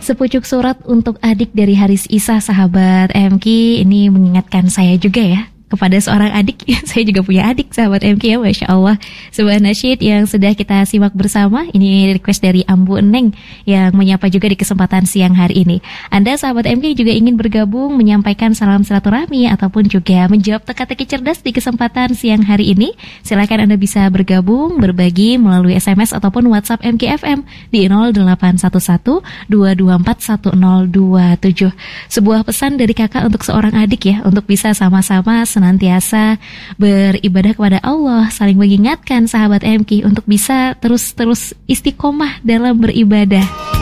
Sepucuk surat untuk adik dari Haris Isa, sahabat MK. Ini mengingatkan saya juga ya kepada seorang adik. Saya juga punya adik, sahabat MK ya, Masya Allah. Sebuah nasyid yang sudah kita simak bersama. Ini request dari Ambu Eneng yang menyapa juga di kesempatan siang hari ini. Anda sahabat MK juga ingin bergabung, menyampaikan salam silaturahmi ataupun juga menjawab teka-teki cerdas di kesempatan siang hari ini, silakan Anda bisa bergabung, berbagi melalui SMS ataupun WhatsApp MKFM di 0811 224 1027. Sebuah pesan dari kakak untuk seorang adik ya, untuk bisa sama-sama senantiasa beribadah kepada Allah, saling mengingatkan sahabat MK untuk bisa terus istiqomah dalam beribadah.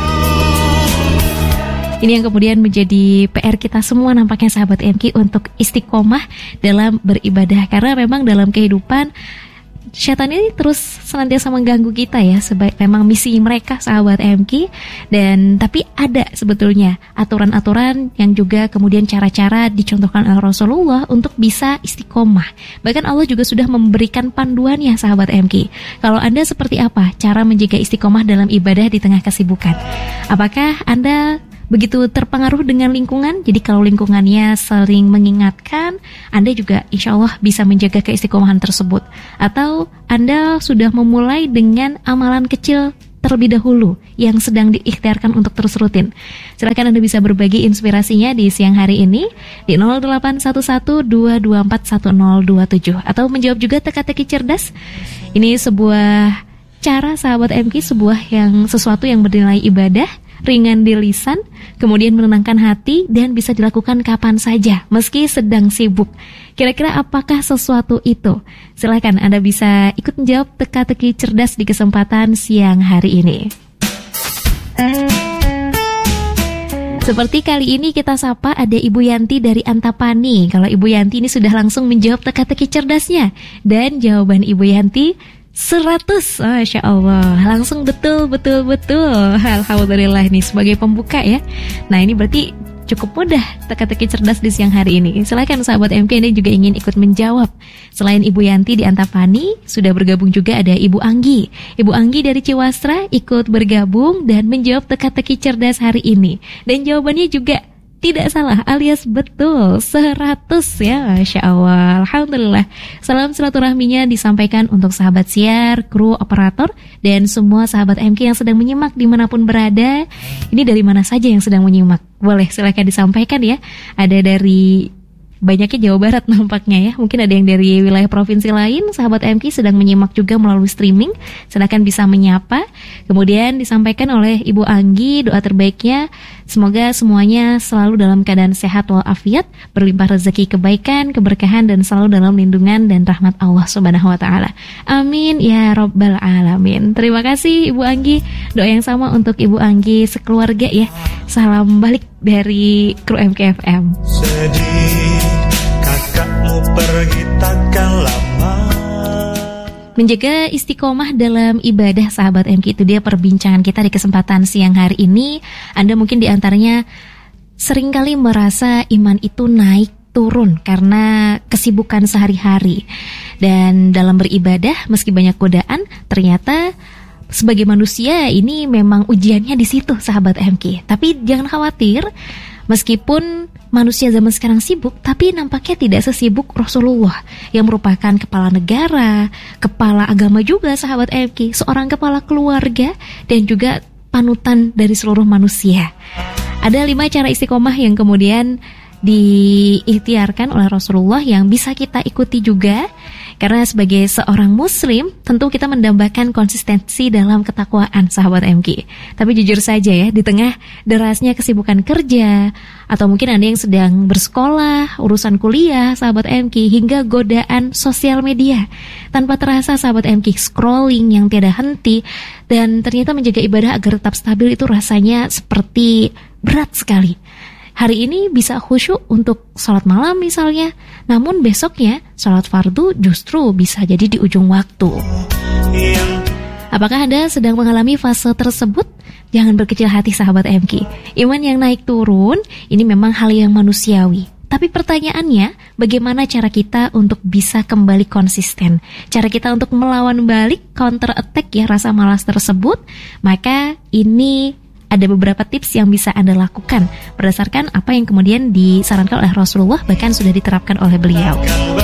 Ini yang kemudian menjadi PR kita semua nampaknya sahabat MK, untuk istiqomah dalam beribadah. Karena memang dalam kehidupan syaitan ini terus senantiasa mengganggu kita ya, memang misi mereka sahabat MK. Dan tapi ada sebetulnya aturan-aturan yang juga kemudian cara-cara dicontohkan oleh Rasulullah untuk bisa istiqomah. Bahkan Allah juga sudah memberikan panduannya sahabat MK. Kalau Anda seperti apa cara menjaga istiqomah dalam ibadah di tengah kesibukan? Apakah Anda begitu terpengaruh dengan lingkungan? Jadi kalau lingkungannya sering mengingatkan, Anda juga insya Allah bisa menjaga keistiqomahan tersebut. Atau Anda sudah memulai dengan amalan kecil terlebih dahulu yang sedang diikhtiarkan untuk terus rutin. Silakan Anda bisa berbagi inspirasinya di siang hari ini di 0811-224-1027 atau menjawab juga teka-teki cerdas. Ini sebuah cara sahabat MK, sesuatu yang bernilai ibadah, ringan di lisan, kemudian menenangkan hati, dan bisa dilakukan kapan saja meski sedang sibuk. Kira-kira apakah sesuatu itu? Silakan Anda bisa ikut menjawab teka-teki cerdas di kesempatan siang hari ini. Seperti kali ini kita sapa ada Ibu Yanti dari Antapani. Kalau Ibu Yanti ini sudah langsung menjawab teka-teki cerdasnya, dan jawaban Ibu Yanti 100, Masya Allah, langsung betul. Alhamdulillah nih sebagai pembuka ya. Nah ini berarti cukup mudah teka-teki cerdas di siang hari ini. Silakan sahabat MK ini juga ingin ikut menjawab. Selain Ibu Yanti di Antapani, sudah bergabung juga ada Ibu Anggi. Ibu Anggi dari Ciwastra ikut bergabung dan menjawab teka-teki cerdas hari ini. Dan jawabannya juga tidak salah alias betul, 100 ya, Masya Allah. Alhamdulillah. Salam silaturahminya disampaikan untuk sahabat siar, kru, operator, dan semua sahabat MK yang sedang menyimak dimanapun berada. Ini dari mana saja yang sedang menyimak? Boleh silakan disampaikan ya. Ada dari banyaknya Jawa Barat nampaknya ya. Mungkin ada yang dari wilayah provinsi lain. Sahabat MK sedang menyimak juga melalui streaming. Silakan bisa menyapa. Kemudian disampaikan oleh Ibu Anggi doa terbaiknya, semoga semuanya selalu dalam keadaan sehat walafiat, berlimpah rezeki kebaikan, keberkahan, dan selalu dalam lindungan dan rahmat Allah Subhanahu wa taala. Amin ya rabbal alamin. Terima kasih Ibu Anggi. Doa yang sama untuk Ibu Anggi sekeluarga ya. Salam balik dari kru MKFM. Sedih kakakmu pergi takkan lama. Menjaga istiqomah dalam ibadah sahabat MK, itu dia perbincangan kita di kesempatan siang hari ini. Anda mungkin diantaranya seringkali merasa iman itu naik turun karena kesibukan sehari-hari. Dan dalam beribadah meski banyak godaan, ternyata sebagai manusia ini memang ujiannya di situ sahabat MK. Tapi jangan khawatir, meskipun manusia zaman sekarang sibuk, tapi nampaknya tidak sesibuk Rasulullah yang merupakan kepala negara, kepala agama juga sahabat MK, seorang kepala keluarga dan juga panutan dari seluruh manusia. Ada 5 cara istiqomah yang kemudian diikhtiarkan oleh Rasulullah yang bisa kita ikuti juga. Karena sebagai seorang muslim, tentu kita mendambakan konsistensi dalam ketakwaan sahabat MK. Tapi jujur saja ya, di tengah derasnya kesibukan kerja, atau mungkin Anda yang sedang bersekolah, urusan kuliah sahabat MK, hingga godaan sosial media, tanpa terasa sahabat MK scrolling yang tiada henti, dan ternyata menjaga ibadah agar tetap stabil itu rasanya seperti berat sekali. Hari ini bisa khusyuk untuk sholat malam misalnya, namun besoknya sholat fardu justru bisa jadi di ujung waktu. Apakah Anda sedang mengalami fase tersebut? Jangan berkecil hati sahabat MK. Iman yang naik turun, ini memang hal yang manusiawi. Tapi pertanyaannya, bagaimana cara kita untuk bisa kembali konsisten? Cara kita untuk melawan balik, counter attack ya rasa malas tersebut? Maka ini ada beberapa tips yang bisa Anda lakukan berdasarkan apa yang kemudian disarankan oleh Rasulullah, bahkan sudah diterapkan oleh beliau.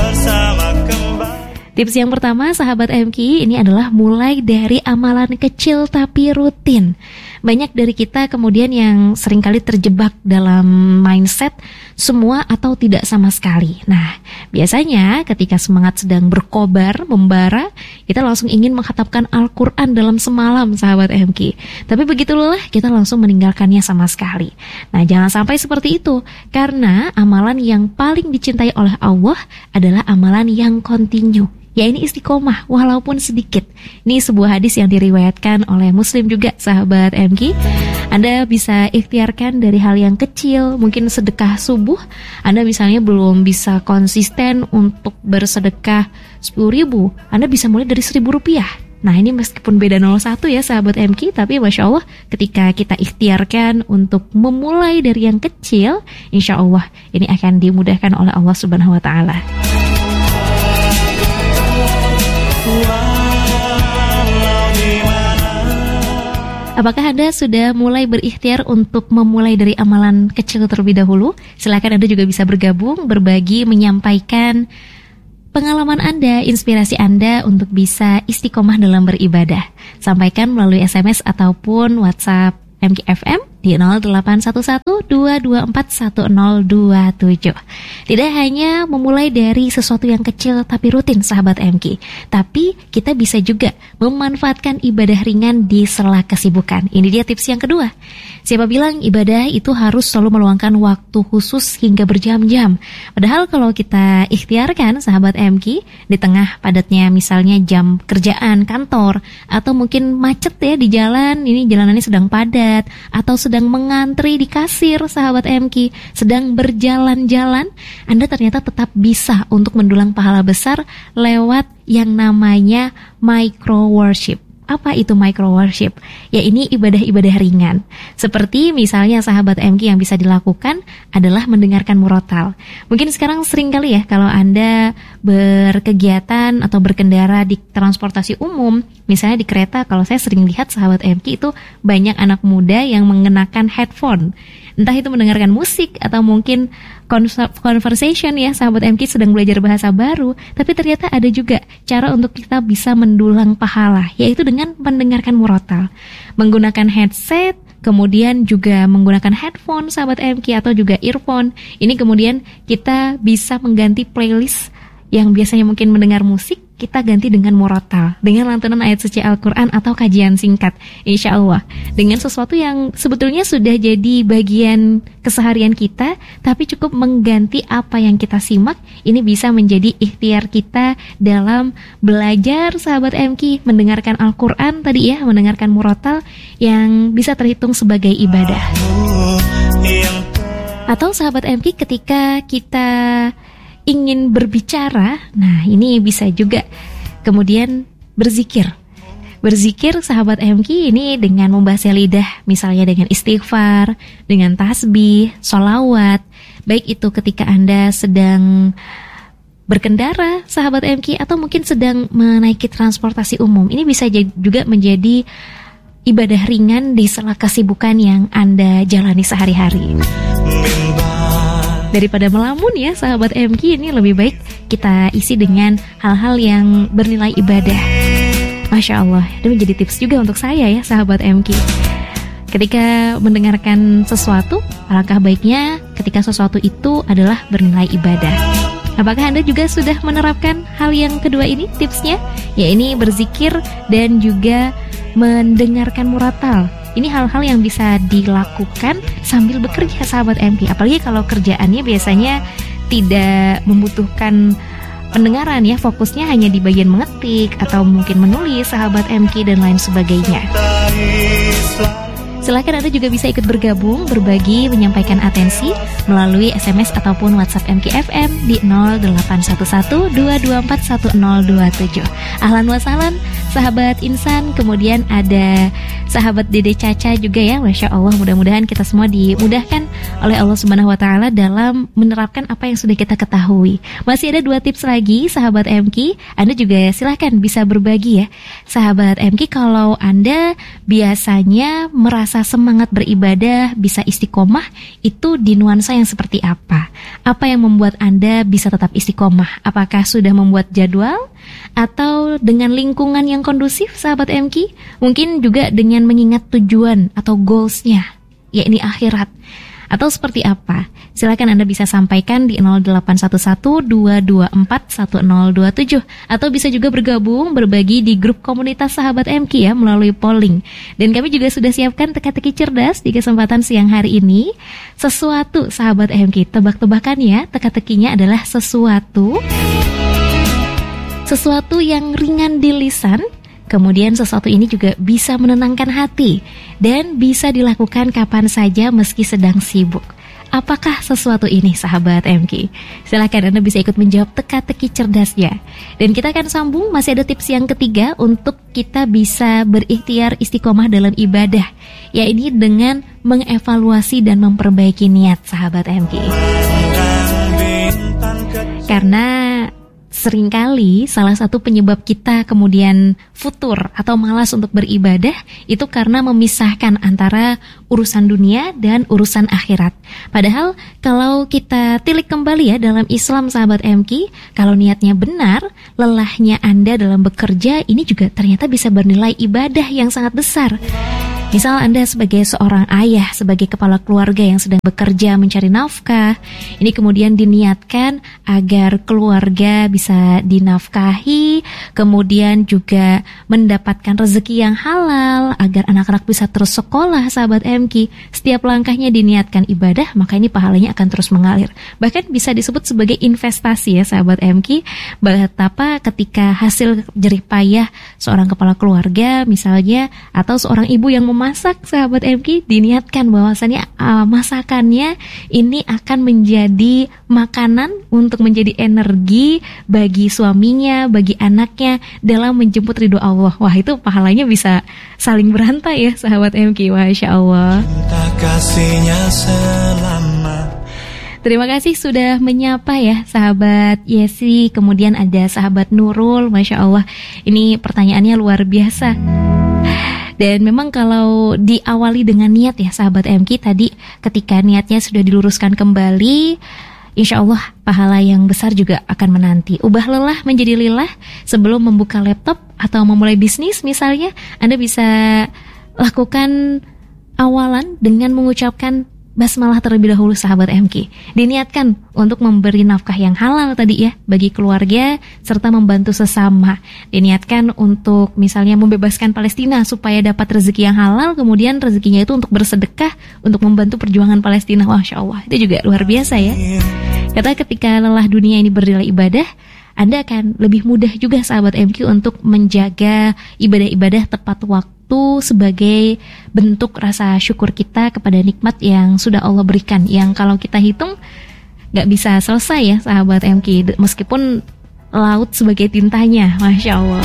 Tips yang pertama, sahabat MK, ini adalah mulai dari amalan kecil tapi rutin. Banyak dari kita kemudian yang seringkali terjebak dalam mindset semua atau tidak sama sekali. Nah, biasanya ketika semangat sedang berkobar, membara, kita langsung ingin menghatapkan Al-Quran dalam semalam, sahabat MK. Tapi begitu lelah, kita langsung meninggalkannya sama sekali. Nah, jangan sampai seperti itu, karena amalan yang paling dicintai oleh Allah adalah amalan yang kontinu. Ya, ini istiqomah walaupun sedikit. Ini sebuah hadis yang diriwayatkan oleh Muslim juga, sahabat MK. Anda bisa ikhtiarkan dari hal yang kecil, mungkin sedekah subuh. Anda misalnya belum bisa konsisten untuk bersedekah 10.000, Anda bisa mulai dari 1.000 rupiah. Nah, ini meskipun beda 01 ya, sahabat MK, tapi Masya Allah ketika kita ikhtiarkan untuk memulai dari yang kecil, insya Allah ini akan dimudahkan oleh Allah Subhanahu wa Ta'ala. Apakah Anda sudah mulai berikhtiar untuk memulai dari amalan kecil terlebih dahulu? Silakan Anda juga bisa bergabung, berbagi, menyampaikan pengalaman Anda, inspirasi Anda untuk bisa istiqomah dalam beribadah. Sampaikan melalui SMS ataupun WhatsApp MKFM di 0811-224-1027. Tidak hanya memulai dari sesuatu yang kecil tapi rutin, sahabat MK, tapi kita bisa juga memanfaatkan ibadah ringan di sela kesibukan. Ini dia tips yang kedua. Siapa bilang ibadah itu harus selalu meluangkan waktu khusus hingga berjam-jam? Padahal kalau kita ikhtiarkan, sahabat MK, di tengah padatnya misalnya jam kerjaan kantor, atau mungkin macet ya di jalan, ini jalanannya sedang padat, atau sedang mengantri di kasir, sahabat MK, sedang berjalan-jalan, Anda ternyata tetap bisa untuk mendulang pahala besar lewat yang namanya micro worship. Apa itu micro worship? Ya, ini ibadah-ibadah ringan. Seperti misalnya sahabat MK yang bisa dilakukan adalah mendengarkan murotal. Mungkin sekarang sering kali ya kalau Anda berkegiatan atau berkendara di transportasi umum, misalnya di kereta, kalau saya sering lihat sahabat MK itu banyak anak muda yang mengenakan headphone. Entah itu mendengarkan musik atau mungkin conversation ya, sahabat MK sedang belajar bahasa baru. Tapi ternyata ada juga cara untuk kita bisa mendulang pahala, yaitu dengan mendengarkan murotal, menggunakan headset, kemudian juga menggunakan headphone, sahabat MK, atau juga earphone. Ini kemudian kita bisa mengganti playlist yang biasanya mungkin mendengar musik, kita ganti dengan murotal, dengan lantunan ayat suci Al-Quran atau kajian singkat, insya Allah, dengan sesuatu yang sebetulnya sudah jadi bagian keseharian kita, tapi cukup mengganti apa yang kita simak. Ini bisa menjadi ikhtiar kita dalam belajar, sahabat MK, mendengarkan Al-Quran tadi ya, mendengarkan murotal yang bisa terhitung sebagai ibadah. Atau sahabat MK, ketika kita ingin berbicara, nah ini bisa juga kemudian berzikir. Berzikir, sahabat MK, ini dengan membahas lidah, misalnya dengan istighfar, dengan tasbih, sholawat. Baik itu ketika Anda sedang berkendara, sahabat MK, atau mungkin sedang menaiki transportasi umum. Ini bisa juga menjadi ibadah ringan di sela kesibukan yang Anda jalani sehari-hari. Daripada melamun ya, sahabat MK, ini lebih baik kita isi dengan hal-hal yang bernilai ibadah. Masya Allah, itu menjadi tips juga untuk saya ya, sahabat MK. Ketika mendengarkan sesuatu, alangkah baiknya ketika sesuatu itu adalah bernilai ibadah. Apakah Anda juga sudah menerapkan hal yang kedua ini, tipsnya? Ya, ini berzikir dan juga mendengarkan murotal. Ini hal-hal yang bisa dilakukan sambil bekerja, sahabat MK. Apalagi kalau kerjaannya biasanya tidak membutuhkan pendengaran ya, fokusnya hanya di bagian mengetik atau mungkin menulis, sahabat MK, dan lain sebagainya. Silakan Anda juga bisa ikut bergabung, berbagi, menyampaikan atensi melalui SMS ataupun WhatsApp MKFM di 0811-224-1027. Ahlan wa sahlan, sahabat Insan, kemudian ada sahabat Dede Caca juga ya. Masya Allah, mudah-mudahan kita semua dimudahkan oleh Allah Subhanahu wa Ta'ala dalam menerapkan apa yang sudah kita ketahui. Masih ada 2 tips lagi sahabat MK. Anda juga silahkan bisa berbagi ya sahabat MK. Kalau Anda biasanya merasa semangat beribadah, bisa istiqomah, itu di nuansa yang seperti apa? Apa yang membuat Anda bisa tetap istiqomah? Apakah sudah membuat jadwal? Atau dengan lingkungan yang kondusif sahabat MK? Mungkin juga dengan mengingat tujuan atau goalsnya, yakni akhirat. Atau seperti apa? Silakan Anda bisa sampaikan di 0811-224-1027. Atau bisa juga bergabung, berbagi di grup komunitas sahabat MK ya, melalui polling. Dan kami juga sudah siapkan teka-teki cerdas di kesempatan siang hari ini. Sesuatu sahabat MK, tebak-tebakannya, teka-tekinya adalah sesuatu yang ringan di lisan. Kemudian sesuatu ini juga bisa menenangkan hati dan bisa dilakukan kapan saja meski sedang sibuk. Apakah sesuatu ini sahabat MK? Silakan Anda bisa ikut menjawab teka-teki cerdasnya. Dan kita akan sambung, masih ada tips yang ketiga untuk kita bisa berikhtiar istiqomah dalam ibadah, yaitu dengan mengevaluasi dan memperbaiki niat sahabat MK. Karena seringkali salah satu penyebab kita kemudian futur atau malas untuk beribadah itu karena memisahkan antara urusan dunia dan urusan akhirat. Padahal kalau kita tilik kembali ya dalam Islam sahabat MK, kalau niatnya benar, lelahnya Anda dalam bekerja ini juga ternyata bisa bernilai ibadah yang sangat besar. Misal Anda sebagai seorang ayah, sebagai kepala keluarga yang sedang bekerja mencari nafkah, ini kemudian diniatkan agar keluarga bisa dinafkahi, kemudian juga mendapatkan rezeki yang halal, agar anak-anak bisa terus sekolah sahabat MK. Setiap langkahnya diniatkan ibadah, maka ini pahalanya akan terus mengalir. Bahkan bisa disebut sebagai investasi ya sahabat MK. Betapa ketika hasil jerih payah seorang kepala keluarga misalnya, atau seorang ibu yang masak sahabat MK, diniatkan bahwasannya masakannya ini akan menjadi makanan untuk menjadi energi bagi suaminya, bagi anaknya dalam menjemput ridho Allah. Wah, itu pahalanya bisa saling berantai ya sahabat MK. Masya Allah. Terima kasih sudah menyapa ya sahabat Yesi, kemudian ada sahabat Nurul. Masya Allah, ini pertanyaannya luar biasa. Dan memang kalau diawali dengan niat ya sahabat MK, tadi ketika niatnya sudah diluruskan kembali, insya Allah pahala yang besar juga akan menanti. Ubah lelah menjadi lilah. Sebelum membuka laptop atau memulai bisnis misalnya, Anda bisa lakukan awalan dengan mengucapkan basmalah terlebih dahulu sahabat MK. Diniatkan untuk memberi nafkah yang halal tadi ya bagi keluarga serta membantu sesama. Diniatkan untuk misalnya membebaskan Palestina supaya dapat rezeki yang halal, kemudian rezekinya itu untuk bersedekah untuk membantu perjuangan Palestina. Masya Allah, itu juga luar biasa ya. Kata ketika lelah dunia ini bernilai ibadah, Anda akan lebih mudah juga sahabat MK untuk menjaga ibadah-ibadah tepat waktu sebagai bentuk rasa syukur kita kepada nikmat yang sudah Allah berikan, yang kalau kita hitung gak bisa selesai ya sahabat MK, meskipun laut sebagai tintanya. Masya Allah.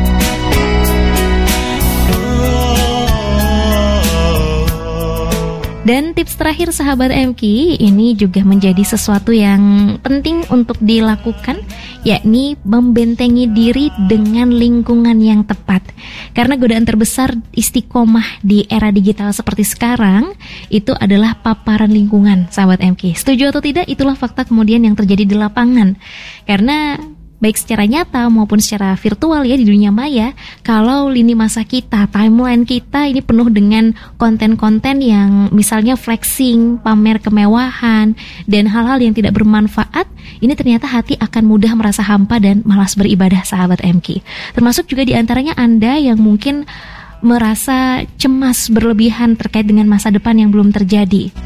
Dan tips terakhir sahabat MK, ini juga menjadi sesuatu yang penting untuk dilakukan, yakni membentengi diri dengan lingkungan yang tepat. Karena godaan terbesar istiqomah di era digital seperti sekarang itu adalah paparan lingkungan sahabat MK. Setuju atau tidak, itulah fakta kemudian yang terjadi di lapangan. Karena baik secara nyata maupun secara virtual ya di dunia maya, kalau lini masa kita, timeline kita ini penuh dengan konten-konten yang misalnya flexing, pamer kemewahan, dan hal-hal yang tidak bermanfaat, ini ternyata hati akan mudah merasa hampa dan malas beribadah sahabat MK. Termasuk juga diantaranya Anda yang mungkin merasa cemas berlebihan terkait dengan masa depan yang belum terjadi.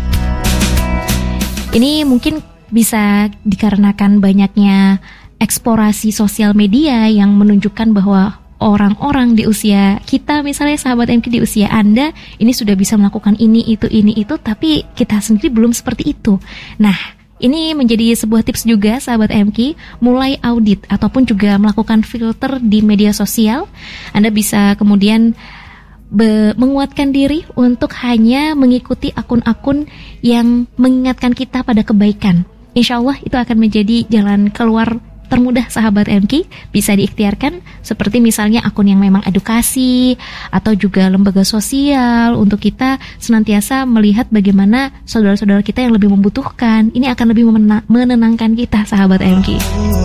Ini mungkin bisa dikarenakan banyaknya eksplorasi sosial media yang menunjukkan bahwa orang-orang di usia kita, misalnya sahabat MK di usia Anda, ini sudah bisa melakukan ini, itu, tapi kita sendiri belum seperti itu. Nah, Ini menjadi sebuah tips juga sahabat MK, mulai audit ataupun juga melakukan filter di media sosial. Anda bisa kemudian menguatkan diri untuk hanya mengikuti akun-akun yang mengingatkan kita pada kebaikan. Insya Allah itu akan menjadi jalan keluar termudah sahabat MK, bisa diikhtiarkan seperti misalnya akun yang memang edukasi atau juga lembaga sosial untuk kita senantiasa melihat bagaimana saudara-saudara kita yang lebih membutuhkan. Ini akan lebih menenangkan kita sahabat MK.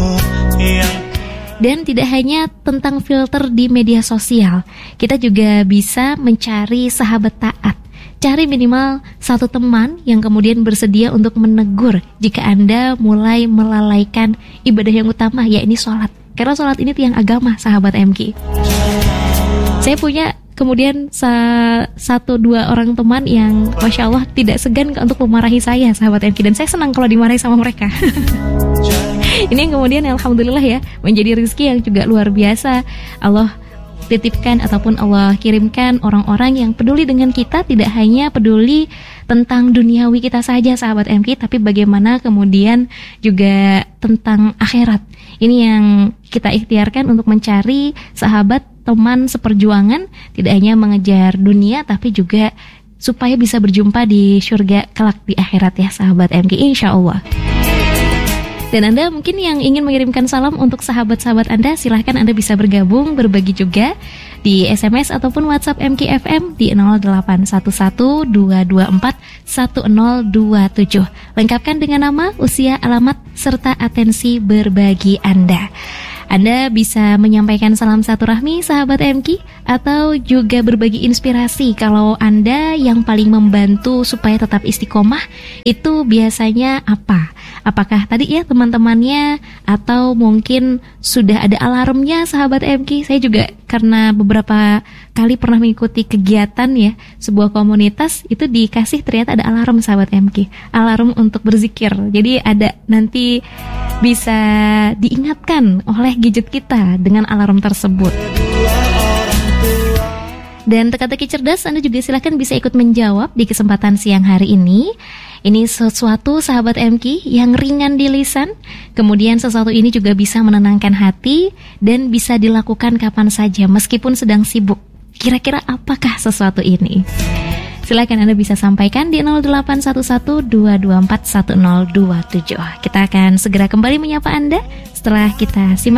Dan tidak hanya tentang filter di media sosial, kita juga bisa mencari sahabat taat. Cari minimal satu teman yang kemudian bersedia untuk menegur jika Anda mulai melalaikan ibadah yang utama, yakni sholat. Karena sholat ini tiang agama sahabat MK. Saya punya kemudian 1-2 orang teman yang Masya Allah tidak segan untuk memarahi saya sahabat MK. Dan saya senang kalau dimarahi sama mereka. Ini yang kemudian alhamdulillah ya, menjadi rezeki yang juga luar biasa Allah titipkan ataupun Allah kirimkan orang-orang yang peduli dengan kita, tidak hanya peduli tentang duniawi kita saja sahabat MK, tapi bagaimana kemudian juga tentang akhirat. Ini yang kita ikhtiarkan untuk mencari sahabat, teman seperjuangan, tidak hanya mengejar dunia tapi juga supaya bisa berjumpa di surga kelak di akhirat ya sahabat MK, insya Allah. Dan Anda mungkin yang ingin mengirimkan salam untuk sahabat-sahabat Anda, silahkan Anda bisa bergabung, berbagi juga di SMS ataupun WhatsApp MKFM di 0811-224-1027. Lengkapkan dengan nama, usia, alamat, serta atensi berbagi Anda. Anda bisa menyampaikan salam silaturahmi sahabat MK atau juga berbagi inspirasi kalau Anda yang paling membantu supaya tetap istiqomah itu biasanya apa? Apakah tadi ya teman-temannya atau mungkin sudah ada alarmnya sahabat MK? Saya juga karena beberapa kali pernah mengikuti kegiatan ya sebuah komunitas, itu dikasih ternyata ada alarm sahabat MK, alarm untuk berzikir. Jadi ada nanti bisa diingatkan oleh gadget kita dengan alarm tersebut. Dan teka-teki cerdas Anda juga silakan bisa ikut menjawab di kesempatan siang hari ini. Ini sesuatu sahabat MK yang ringan di lisan, kemudian sesuatu ini juga bisa menenangkan hati dan bisa dilakukan kapan saja meskipun sedang sibuk. Kira-kira apakah sesuatu ini? Silakan Anda bisa sampaikan di 0811-224-1027. Kita akan segera kembali menyapa Anda setelah kita simak